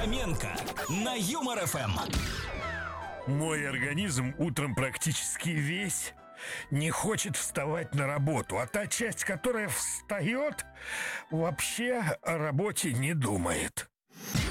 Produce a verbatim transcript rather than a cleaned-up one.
Фоменко на Юмор эф эм. Мой организм утром практически весь не хочет вставать на работу, а та часть, которая встает, вообще о работе не думает.